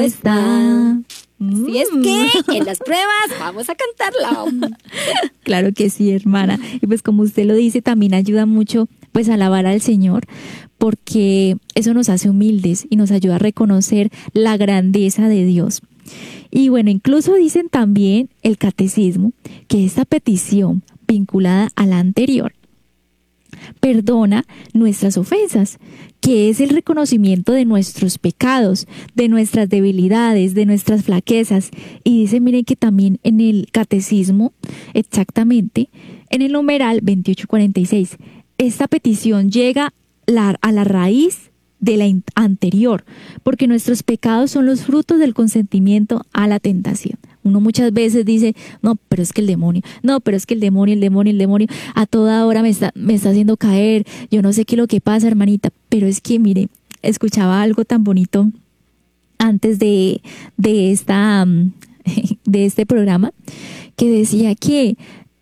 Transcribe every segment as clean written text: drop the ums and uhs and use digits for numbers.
está. Si es que en las pruebas vamos a cantarla. Claro que sí, hermana. Y pues como usted lo dice, también ayuda mucho pues a alabar al Señor, porque eso nos hace humildes y nos ayuda a reconocer la grandeza de Dios. Y bueno, incluso dicen también el catecismo que esta petición vinculada a la anterior perdona nuestras ofensas, que es el reconocimiento de nuestros pecados, de nuestras debilidades, de nuestras flaquezas. Y dice, miren que también en el catecismo, exactamente, en el numeral 2846, esta petición llega a la raíz de la anterior, porque nuestros pecados son los frutos del consentimiento a la tentación. Uno muchas veces dice, no, pero es que el demonio, el demonio, a toda hora me está haciendo caer, yo no sé qué es lo que pasa, hermanita, pero es que, mire, escuchaba algo tan bonito antes de este programa, que decía que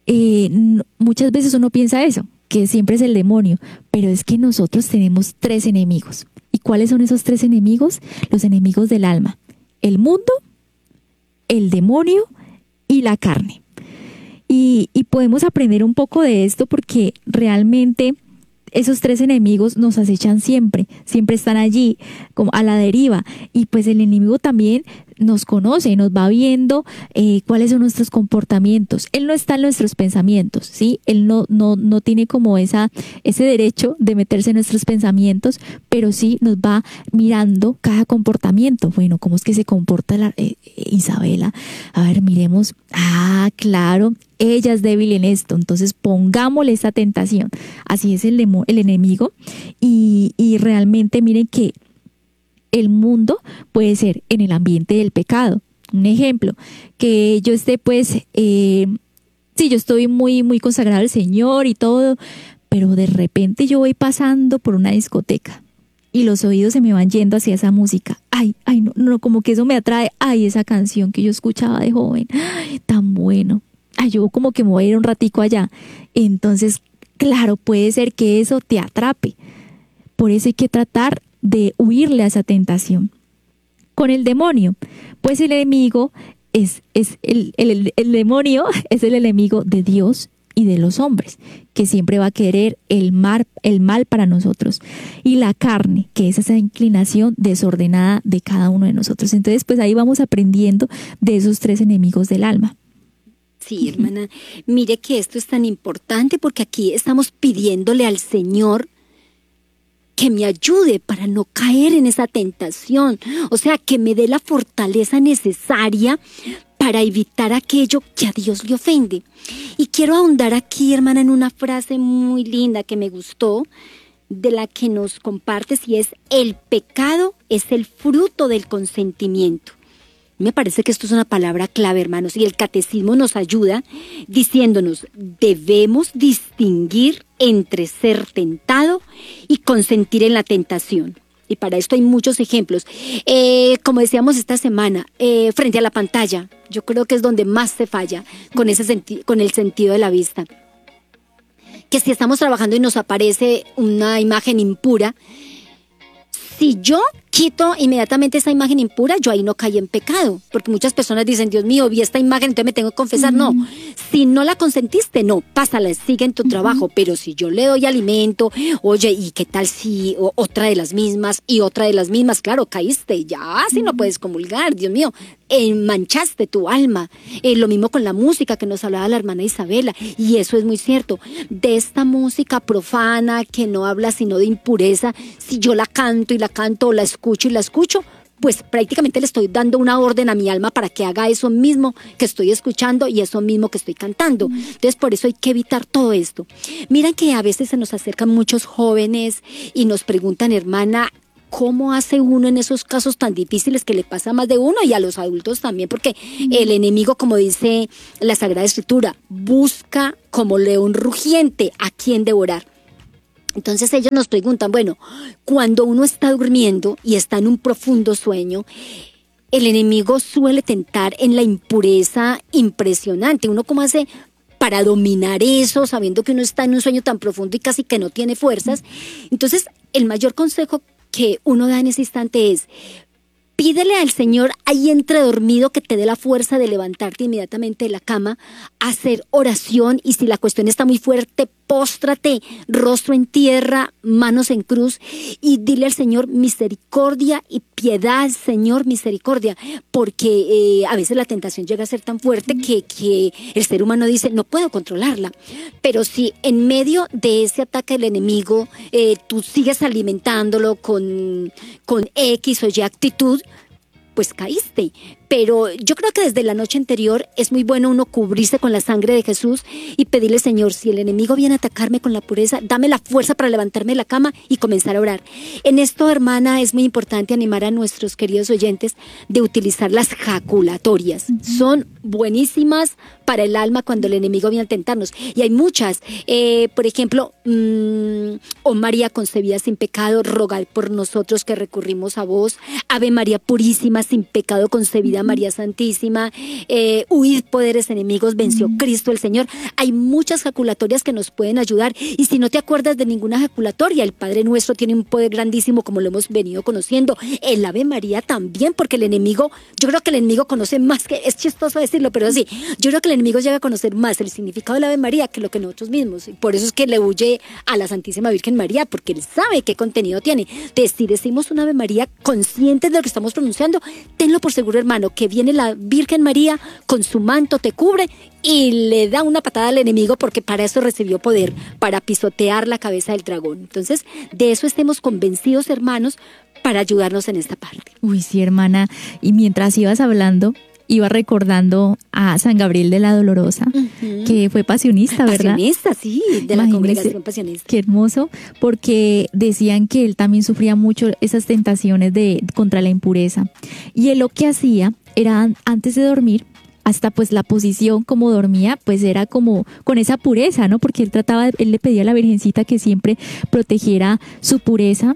muchas veces uno piensa eso, que siempre es el demonio, pero es que nosotros tenemos 3 enemigos. ¿Y cuáles son esos 3 enemigos? Los enemigos del alma: el mundo, el demonio y la carne. Y podemos aprender un poco de esto, porque realmente esos 3 enemigos nos acechan siempre están allí, como a la deriva. Y pues el enemigo también nos conoce, nos va viendo cuáles son nuestros comportamientos. Él no está en nuestros pensamientos, ¿sí? Él no tiene como ese derecho de meterse en nuestros pensamientos, pero sí nos va mirando cada comportamiento. Bueno, ¿cómo es que se comporta Isabela? A ver, miremos. Ah, claro, ella es débil en esto, entonces pongámosle esta tentación. Así es el enemigo. Y realmente miren que el mundo puede ser en el ambiente del pecado. Un ejemplo, que yo esté yo estoy muy, muy consagrado al Señor y todo, pero de repente yo voy pasando por una discoteca y los oídos se me van yendo hacia esa música. Ay, no, como que eso me atrae. Ay, esa canción que yo escuchaba de joven, ay, tan bueno. Ay, yo como que me voy a ir un ratico allá. Entonces, claro, puede ser que eso te atrape. Por eso hay que tratar de huirle a esa tentación. Con el demonio, pues el enemigo el demonio es el enemigo de Dios y de los hombres, que siempre va a querer el mal para nosotros. Y la carne, que es esa inclinación desordenada de cada uno de nosotros. Entonces, pues ahí vamos aprendiendo de esos 3 enemigos del alma. Sí, hermana, mire que esto es tan importante, porque aquí estamos pidiéndole al Señor que me ayude para no caer en esa tentación. O sea, que me dé la fortaleza necesaria para evitar aquello que a Dios le ofende. Y quiero ahondar aquí, hermana, en una frase muy linda que me gustó, de la que nos compartes, y es: el pecado es el fruto del consentimiento. Me parece que esto es una palabra clave, hermanos, y el catecismo nos ayuda diciéndonos: debemos distinguir entre ser tentado y consentir en la tentación. Y para esto hay muchos ejemplos. Como decíamos esta semana, frente a la pantalla, yo creo que es donde más se falla con el sentido de la vista. Que si estamos trabajando y nos aparece una imagen impura, si yo quito inmediatamente esa imagen impura, yo ahí no caí en pecado. Porque muchas personas dicen: Dios mío, vi esta imagen, entonces me tengo que confesar. No, si no la consentiste, no, pásala, sigue en tu trabajo. Pero si yo le doy alimento, oye, ¿y qué tal si otra de las mismas y otra de las mismas? Claro, caíste, ya, si no puedes comulgar, Dios mío, manchaste tu alma. Lo mismo con la música que nos hablaba la hermana Isabela, y eso es muy cierto. De esta música profana que no habla sino de impureza, si yo la canto o la escucho y la escucho, pues prácticamente le estoy dando una orden a mi alma para que haga eso mismo que estoy escuchando y eso mismo que estoy cantando. Entonces, por eso hay que evitar todo esto. Miren que a veces se nos acercan muchos jóvenes y nos preguntan: hermana, ¿cómo hace uno en esos casos tan difíciles que le pasa a más de uno y a los adultos también? Porque el enemigo, como dice la Sagrada Escritura, busca como león rugiente a quien devorar. Entonces ellos nos preguntan: bueno, cuando uno está durmiendo y está en un profundo sueño, el enemigo suele tentar en la impureza impresionante. ¿Uno cómo hace para dominar eso, sabiendo que uno está en un sueño tan profundo y casi que no tiene fuerzas? Entonces, el mayor consejo que uno da en ese instante es: Pídele al Señor ahí entre dormido que te dé la fuerza de levantarte inmediatamente de la cama, hacer oración, y si la cuestión está muy fuerte, póstrate, rostro en tierra, manos en cruz, y dile al Señor misericordia y piedad, Señor, misericordia, porque a veces la tentación llega a ser tan fuerte que el ser humano dice, no puedo controlarla. Pero si en medio de ese ataque del enemigo tú sigues alimentándolo con X o Y actitud, pues caíste. Pero yo creo que desde la noche anterior es muy bueno uno cubrirse con la sangre de Jesús y pedirle, Señor, si el enemigo viene a atacarme con la pureza, dame la fuerza para levantarme de la cama y comenzar a orar. En esto, hermana, es muy importante animar a nuestros queridos oyentes de utilizar las jaculatorias. Son buenísimas para el alma cuando el enemigo viene a tentarnos. Y hay muchas. Por ejemplo, oh María concebida sin pecado, rogad por nosotros que recurrimos a vos. Ave María purísima, sin pecado concebida, María Santísima, huid poderes enemigos, venció Cristo el Señor. Hay muchas jaculatorias que nos pueden ayudar, y si no te acuerdas de ninguna jaculatoria, el Padre Nuestro tiene un poder grandísimo, como lo hemos venido conociendo, el Ave María también, porque el enemigo, yo creo que el enemigo conoce más, que es chistoso decirlo, pero sí, yo creo que el enemigo llega a conocer más el significado del Ave María que lo que nosotros mismos, y por eso es que le huye a la Santísima Virgen María, porque él sabe qué contenido tiene. Entonces, si decimos un Ave María conscientes de lo que estamos pronunciando, tenlo por seguro, hermano, que viene la Virgen María con su manto, te cubre y le da una patada al enemigo, porque para eso recibió poder, para pisotear la cabeza del dragón. Entonces, de eso estemos convencidos, hermanos, para ayudarnos en esta parte. Uy, sí, hermana. Y mientras ibas hablando, iba recordando a San Gabriel de la Dolorosa, que fue pasionista, ¿verdad? Pasionista, sí, de la congregación pasionista. Qué hermoso, porque decían que él también sufría mucho esas tentaciones contra la impureza. Y él lo que hacía era, antes de dormir, hasta pues la posición como dormía, pues era como con esa pureza, ¿no? Porque él le pedía a la Virgencita que siempre protegiera su pureza,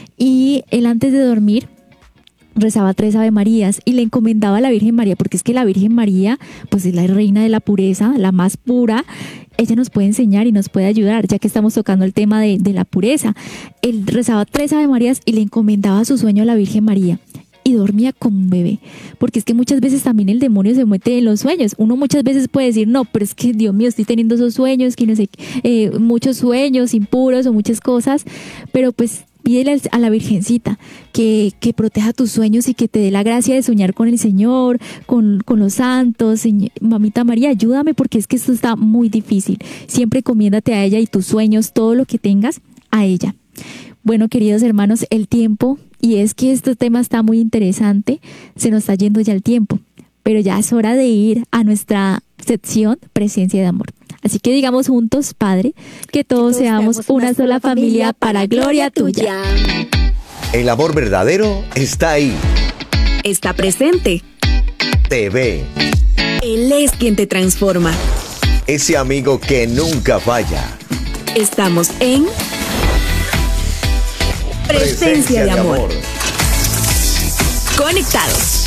y él antes de dormir rezaba 3 Ave Marías y le encomendaba a la Virgen María, porque es que la Virgen María pues es la reina de la pureza, la más pura. Ella nos puede enseñar y nos puede ayudar, ya que estamos tocando el tema de la pureza. Él rezaba 3 Ave Marías y le encomendaba su sueño a la Virgen María. Y dormía como un bebé, porque es que muchas veces también el demonio se mete en los sueños. Uno muchas veces puede decir, no, pero es que Dios mío, estoy teniendo esos sueños, que no sé, muchos sueños impuros o muchas cosas, pero pues pídele a la Virgencita que proteja tus sueños y que te dé la gracia de soñar con el Señor, con los santos. Mamita María, ayúdame, porque es que esto está muy difícil. Siempre encomiéndate a ella y tus sueños, todo lo que tengas, a ella. Bueno, queridos hermanos, el tiempo, y es que este tema está muy interesante, se nos está yendo ya el tiempo, pero ya es hora de ir a nuestra sección Presencia de Amor. Así que digamos juntos, Padre, que todos seamos una sola familia para gloria tuya. El amor verdadero está ahí. Está presente. Te ve. Él es quien te transforma. Ese amigo que nunca falla. Estamos en Presencia de Amor. Conectados.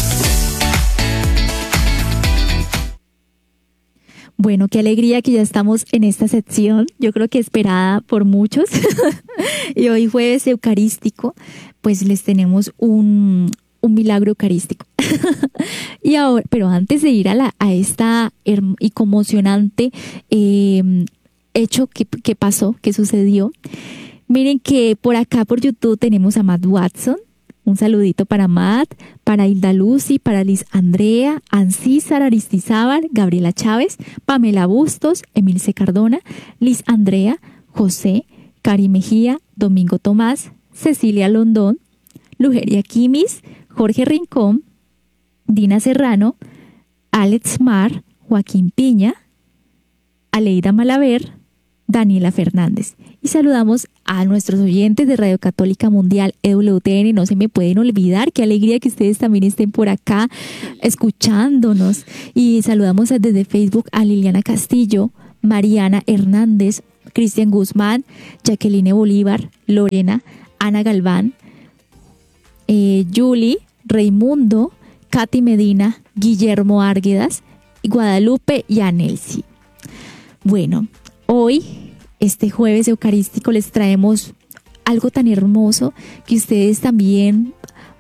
Bueno, qué alegría que ya estamos en esta sección, yo creo que esperada por muchos. Y hoy jueves eucarístico, pues les tenemos un milagro eucarístico. Y ahora, pero antes de ir a esta y conmocionante hecho que pasó, que sucedió, miren que por acá por YouTube tenemos a Matt Watson. Un saludito para Matt, para Hilda Lucy, para Liz Andrea, Ancísar Aristizábal, Gabriela Chávez, Pamela Bustos, Emilce Cardona, Liz Andrea, José, Cari Mejía, Domingo Tomás, Cecilia Londón, Lugeria Quimis, Jorge Rincón, Dina Serrano, Alex Mar, Joaquín Piña, Aleida Malaver, Daniela Fernández. Y saludamos a nuestros oyentes de Radio Católica Mundial EWTN. No se me pueden olvidar, qué alegría que ustedes también estén por acá escuchándonos. Y saludamos desde Facebook a Liliana Castillo, Mariana Hernández, Cristian Guzmán, Jacqueline Bolívar, Lorena, Ana Galván, Julie, Raimundo, Katy Medina, Guillermo Árguedas, Guadalupe y Anelsi. Bueno, hoy, este jueves eucarístico, les traemos algo tan hermoso que ustedes también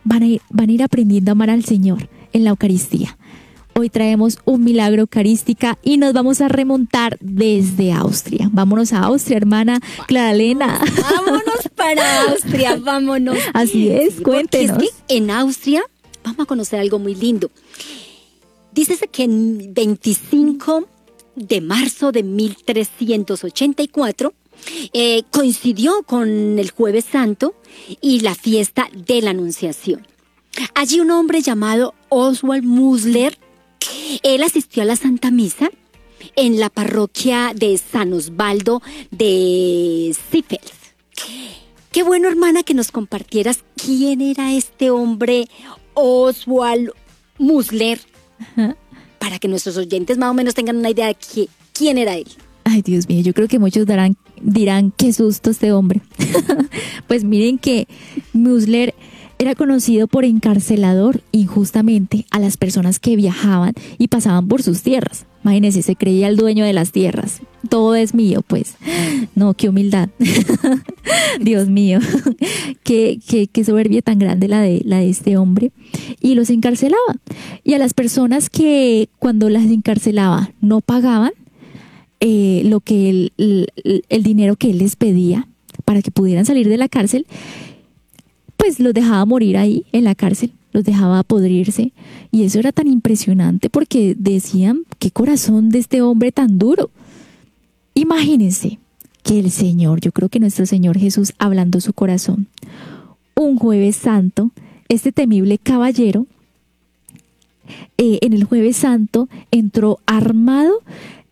van a ir aprendiendo a amar al Señor en la Eucaristía. Hoy traemos un milagro eucarística y nos vamos a remontar desde Austria. Vámonos a Austria, hermana Clara Elena. Vámonos para Austria, vámonos. Así es, Sí, cuéntenos. porque es que en Austria vamos a conocer algo muy lindo. Dícese que en 25 de marzo de 1384 coincidió con el Jueves Santo y la fiesta de la Anunciación. Allí un hombre llamado Oswald Musler, él asistió a la Santa Misa en la parroquia de San Osvaldo de Ziffel. Qué bueno, hermana, que nos compartieras quién era este hombre Oswald Musler, para que nuestros oyentes más o menos tengan una idea de quién era él. Ay, Dios mío, yo creo que muchos dirán, qué susto este hombre. Pues miren que Musler era conocido por encarcelador injustamente a las personas que viajaban y pasaban por sus tierras. Imagínense, se creía el dueño de las tierras. Todo es mío, pues. No, qué humildad. Dios mío, qué soberbia tan grande la de este hombre. Y los encarcelaba. Y a las personas que cuando las encarcelaba no pagaban lo que el dinero que él les pedía para que pudieran salir de la cárcel, pues los dejaba morir ahí en la cárcel, los dejaba podrirse. Y eso era tan impresionante porque decían, qué corazón de este hombre tan duro. Imagínense que el Señor, yo creo que nuestro Señor Jesús, hablando su corazón, un Jueves Santo, este temible caballero, en el Jueves Santo entró armado,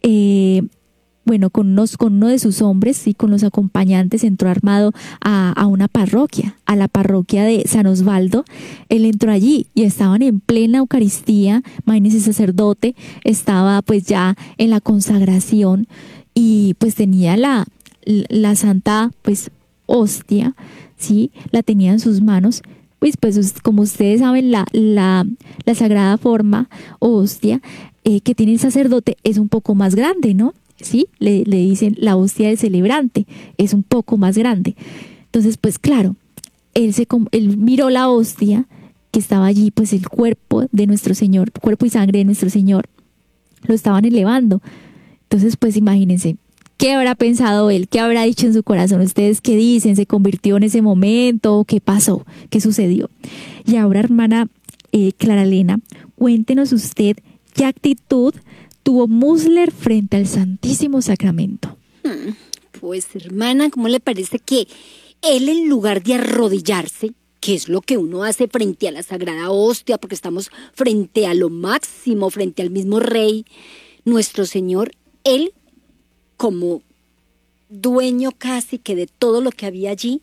con uno de sus hombres y con los acompañantes entró armado a una parroquia, a la parroquia de San Osvaldo. Él entró allí y estaban en plena Eucaristía. Imagínense, el sacerdote estaba pues ya en la consagración y pues tenía la santa pues hostia, ¿sí? La tenía en sus manos. Pues como ustedes saben, la sagrada forma hostia que tiene el sacerdote es un poco más grande, ¿no? Sí, le dicen la hostia del celebrante, es un poco más grande. Entonces, pues claro, él miró la hostia que estaba allí, pues el cuerpo de nuestro Señor, cuerpo y sangre de nuestro Señor, lo estaban elevando. Entonces, pues imagínense, ¿qué habrá pensado él? ¿Qué habrá dicho en su corazón? ¿Ustedes qué dicen? ¿Se convirtió en ese momento? ¿Qué pasó? ¿Qué sucedió? Y ahora, hermana Clara Elena, cuéntenos usted qué actitud tuvo Musler frente al Santísimo Sacramento. Pues, hermana, ¿cómo le parece que él, en lugar de arrodillarse, que es lo que uno hace frente a la Sagrada Hostia, porque estamos frente a lo máximo, frente al mismo Rey, nuestro Señor, él, como dueño casi que de todo lo que había allí,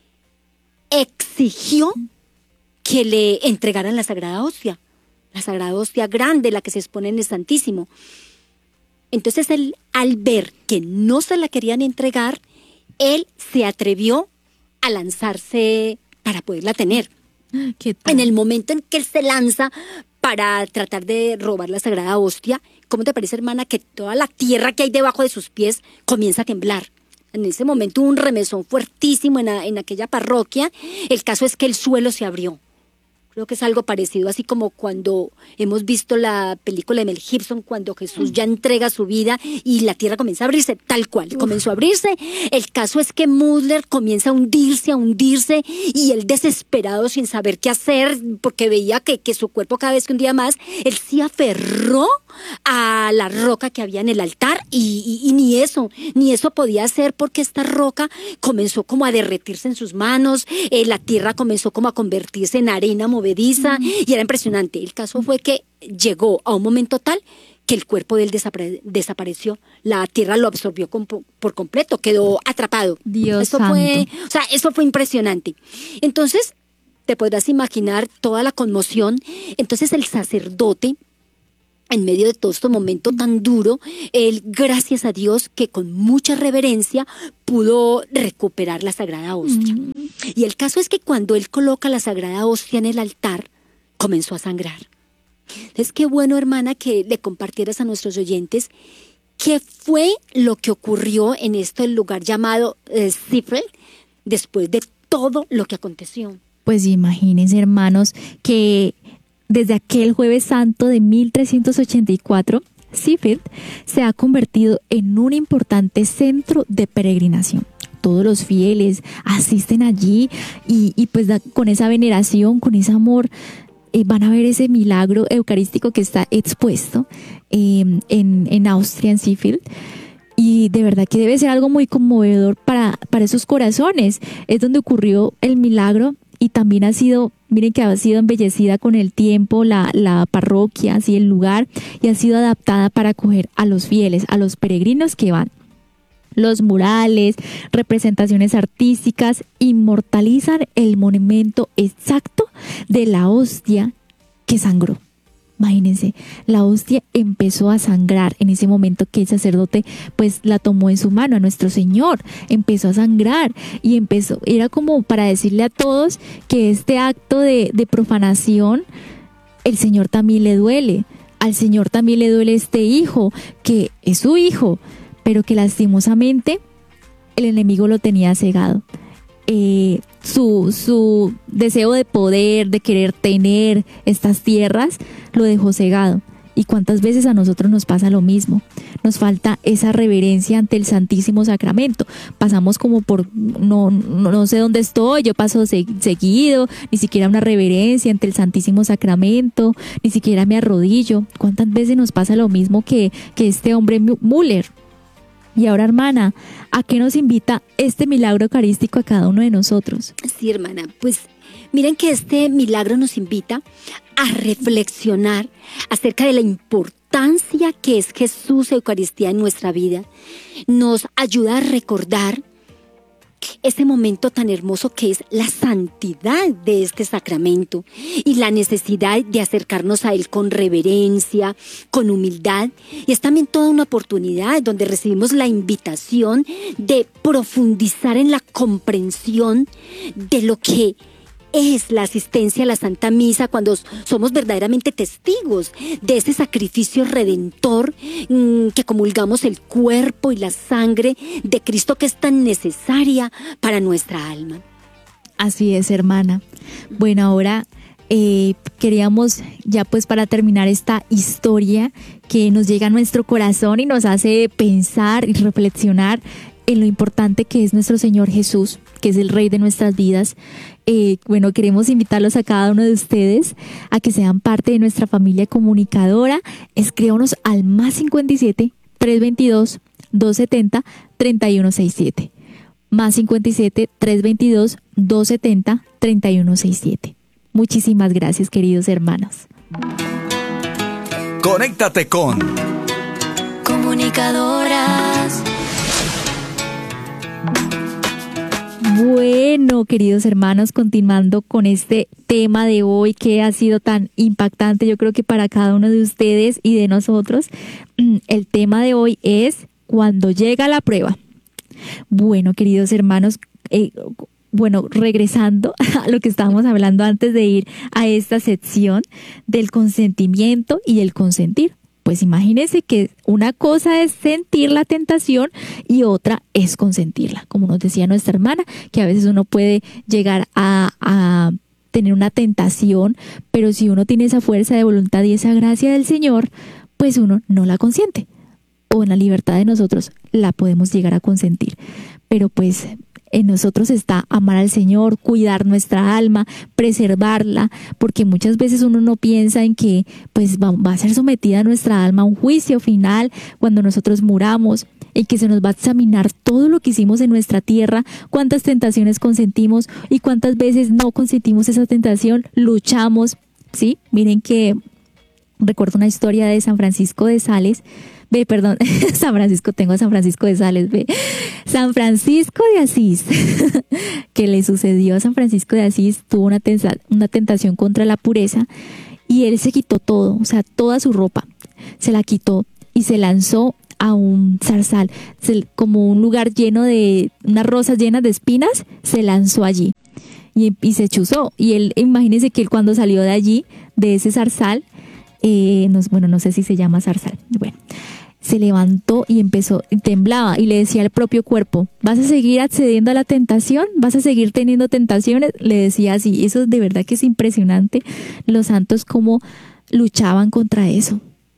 exigió que le entregaran la Sagrada Hostia grande, la que se expone en el Santísimo. Entonces él, al ver que no se la querían entregar, él se atrevió a lanzarse para poderla tener. ¿Qué tal? En el momento en que él se lanza para tratar de robar la Sagrada Hostia, ¿cómo te parece, hermana, que toda la tierra que hay debajo de sus pies comienza a temblar? En ese momento hubo un remesón fuertísimo en aquella parroquia. El caso es que el suelo se abrió. Creo que es algo parecido, así como cuando hemos visto la película de Mel Gibson, cuando Jesús ya entrega su vida y la tierra comienza a abrirse, tal cual, comenzó a abrirse. El caso es que Musler comienza a hundirse, y él, desesperado, sin saber qué hacer, porque veía que su cuerpo cada vez que hundía más, él se aferró a la roca que había en el altar y ni eso podía hacer, porque esta roca comenzó como a derretirse en sus manos, la tierra comenzó como a convertirse en arena movediza y era impresionante. El caso fue que llegó a un momento tal que el cuerpo de él desapareció, la tierra lo absorbió por completo, quedó atrapado. Dios eso santo. Eso fue impresionante. Entonces, te podrás imaginar toda la conmoción. Entonces el sacerdote, en medio de todo este momento tan duro, él, gracias a Dios, que con mucha reverencia pudo recuperar la Sagrada Hostia. Y el caso es que cuando él coloca la Sagrada Hostia en el altar, comenzó a sangrar. Entonces, qué bueno, hermana, que le compartieras a nuestros oyentes qué fue lo que ocurrió en el lugar llamado Ziffel después de todo lo que aconteció. Pues imagínense, hermanos, que desde aquel Jueves Santo de 1384, Sheffield se ha convertido en un importante centro de peregrinación. Todos los fieles asisten allí y pues con esa veneración, con ese amor, van a ver ese milagro eucarístico que está expuesto en Austria, en Sheffield. Y de verdad que debe ser algo muy conmovedor para esos corazones. Es donde ocurrió el milagro y también ha sido, miren que ha sido embellecida con el tiempo la parroquia, así el lugar, y ha sido adaptada para acoger a los fieles, a los peregrinos que van. Los murales, representaciones artísticas inmortalizan el monumento exacto de la hostia que sangró. Imagínense, la hostia empezó a sangrar en ese momento que el sacerdote pues la tomó en su mano, a nuestro Señor, empezó a sangrar y era como para decirle a todos que este acto de profanación, el Señor también le duele, al Señor también le duele este hijo, que es su hijo, pero que lastimosamente el enemigo lo tenía cegado. Su deseo de poder, de querer tener estas tierras, lo dejó cegado. ¿Y cuántas veces a nosotros nos pasa lo mismo? Nos falta esa reverencia ante el Santísimo Sacramento. Pasamos como por, no sé dónde estoy, yo paso seguido, ni siquiera una reverencia ante el Santísimo Sacramento, ni siquiera me arrodillo. ¿Cuántas veces nos pasa lo mismo que este hombre Müller? Y ahora, hermana, ¿a qué nos invita este milagro eucarístico a cada uno de nosotros? Sí, hermana, pues miren que este milagro nos invita a reflexionar acerca de la importancia que es Jesús Eucaristía en nuestra vida. Nos ayuda a recordar ese momento tan hermoso que es la santidad de este sacramento y la necesidad de acercarnos a él con reverencia, con humildad. Y es también toda una oportunidad donde recibimos la invitación de profundizar en la comprensión de lo que es la asistencia a la Santa Misa cuando somos verdaderamente testigos de ese sacrificio redentor, que comulgamos el cuerpo y la sangre de Cristo que es tan necesaria para nuestra alma. Así es, hermana. Bueno, ahora queríamos ya pues para terminar esta historia que nos llega a nuestro corazón y nos hace pensar y reflexionar en lo importante que es nuestro Señor Jesús, que es el Rey de nuestras vidas. Bueno, queremos invitarlos a cada uno de ustedes a que sean parte de nuestra familia comunicadora. Escríbanos al +57 322 270 3167. +57 322 270 3167. Muchísimas gracias, queridos hermanos. Conéctate con Comunicadoras. Bueno, queridos hermanos, continuando con este tema de hoy que ha sido tan impactante, yo creo que para cada uno de ustedes y de nosotros, el tema de hoy es cuando llega la prueba. Bueno, queridos hermanos, regresando a lo que estábamos hablando antes de ir a esta sección del consentimiento y el consentir. Pues imagínense que una cosa es sentir la tentación y otra es consentirla. Como nos decía nuestra hermana, que a veces uno puede llegar a tener una tentación, pero si uno tiene esa fuerza de voluntad y esa gracia del Señor, pues uno no la consiente. O en la libertad de nosotros la podemos llegar a consentir. Pero pues en nosotros está amar al Señor, cuidar nuestra alma, preservarla, porque muchas veces uno no piensa en que pues va a ser sometida nuestra alma a un juicio final cuando nosotros muramos, y que se nos va a examinar todo lo que hicimos en nuestra tierra, cuántas tentaciones consentimos y cuántas veces no consentimos esa tentación, luchamos, ¿sí? Miren que recuerdo una historia de San Francisco de Sales, San Francisco de Asís, que le sucedió a San Francisco de Asís. Tuvo una tentación contra la pureza y él se quitó todo, o sea, toda su ropa, se la quitó y se lanzó a un zarzal, como un lugar lleno de unas rosas llenas de espinas, se lanzó allí y se chuzó. Y él, imagínense que él cuando salió de allí, de ese zarzal, no sé si se llama zarzal, bueno, se levantó y empezó, temblaba y le decía al propio cuerpo, ¿vas a seguir accediendo a la tentación? ¿Vas a seguir teniendo tentaciones? Le decía así. Eso de verdad que es impresionante, los santos cómo luchaban contra eso.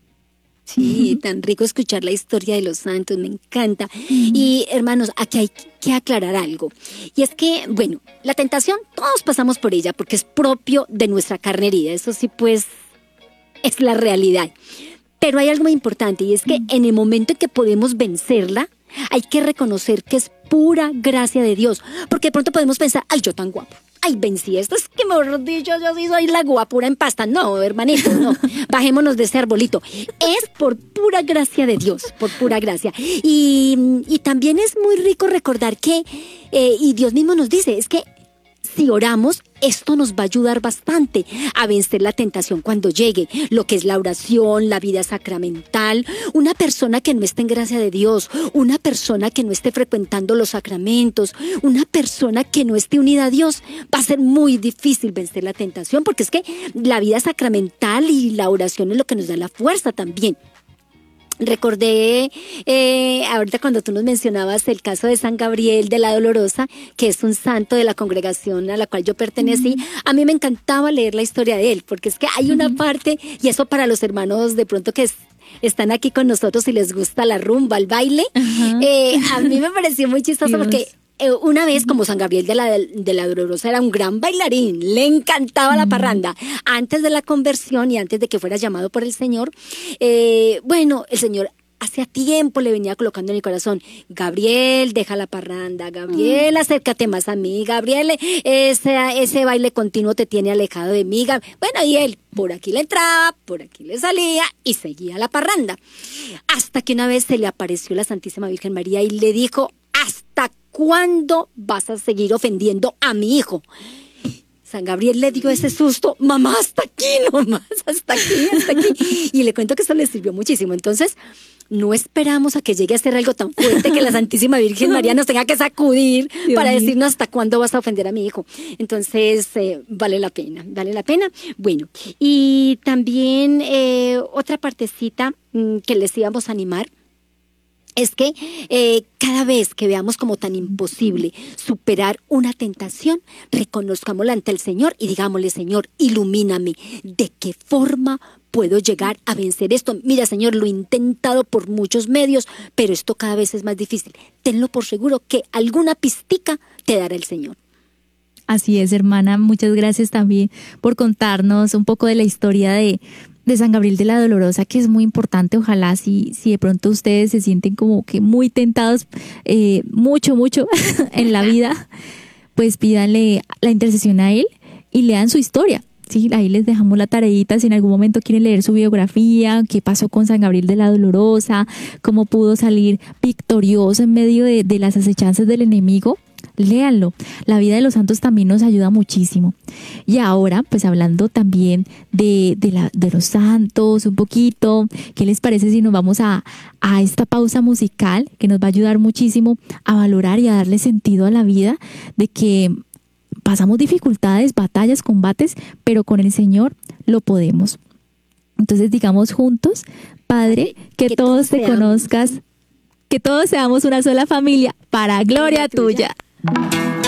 Sí, tan rico escuchar la historia de los santos, me encanta. Y hermanos, aquí hay que aclarar algo. Y es que, bueno, la tentación, todos pasamos por ella porque es propio de nuestra carne herida. Eso sí, pues, es la realidad. Pero hay algo muy importante y es que en el momento en que podemos vencerla, hay que reconocer que es pura gracia de Dios. Porque de pronto podemos pensar, ay, yo tan guapo. Ay, vencí esto, es que mejor dicho, yo sí soy la guapura en pasta. No, hermanito, no. Bajémonos de ese arbolito. Es por pura gracia de Dios, por pura gracia. Y también es muy rico recordar que, y Dios mismo nos dice, es que si oramos, esto nos va a ayudar bastante a vencer la tentación cuando llegue, lo que es la oración, la vida sacramental. Una persona que no esté en gracia de Dios, una persona que no esté frecuentando los sacramentos, una persona que no esté unida a Dios, va a ser muy difícil vencer la tentación, porque es que la vida sacramental y la oración es lo que nos da la fuerza también. Recordé ahorita cuando tú nos mencionabas el caso de San Gabriel de la Dolorosa, que es un santo de la congregación a la cual yo pertenecí. A mí me encantaba leer la historia de él, porque es que hay una parte, y eso para los hermanos de pronto que están aquí con nosotros y les gusta la rumba, el baile, a mí me pareció muy chistoso porque una vez, como San Gabriel de la Dolorosa era un gran bailarín, le encantaba la parranda. Antes de la conversión y antes de que fuera llamado por el Señor, bueno, el Señor hacía tiempo le venía colocando en el corazón, Gabriel, deja la parranda, Gabriel, acércate más a mí, Gabriel, ese baile continuo te tiene alejado de mí. Bueno, y él por aquí le entraba, por aquí le salía y seguía la parranda. Hasta que una vez se le apareció la Santísima Virgen María y le dijo, ¿hasta cuándo vas a seguir ofendiendo a mi hijo? San Gabriel le dio ese susto, mamá, hasta aquí nomás, hasta aquí. Y le cuento que eso le sirvió muchísimo. Entonces, no esperamos a que llegue a ser algo tan fuerte que la Santísima Virgen María nos tenga que sacudir para decirnos hasta cuándo vas a ofender a mi hijo. Entonces, vale la pena. Bueno, y también otra partecita que les íbamos a animar es que cada vez que veamos como tan imposible superar una tentación, reconozcámosla ante el Señor y digámosle, Señor, ilumíname, ¿de qué forma puedo llegar a vencer esto? Mira, Señor, lo he intentado por muchos medios, pero esto cada vez es más difícil. Tenlo por seguro que alguna pistica te dará el Señor. Así es, hermana. Muchas gracias también por contarnos un poco de la historia de San Gabriel de la Dolorosa, que es muy importante. Ojalá si de pronto ustedes se sienten como que muy tentados, mucho en la vida, pues pídanle la intercesión a él y lean su historia. Sí, ahí les dejamos la tareita, si en algún momento quieren leer su biografía, qué pasó con San Gabriel de la Dolorosa, cómo pudo salir victorioso en medio de las acechanzas del enemigo. Léanlo. La vida de los santos también nos ayuda muchísimo. Y ahora, pues hablando también de los santos un poquito, ¿qué les parece si nos vamos a esta pausa musical que nos va a ayudar muchísimo a valorar y a darle sentido a la vida, de que pasamos dificultades, batallas, combates, pero con el Señor lo podemos? Entonces digamos juntos, Padre, que todos te conozcas, que todos seamos una sola familia, para gloria tuya.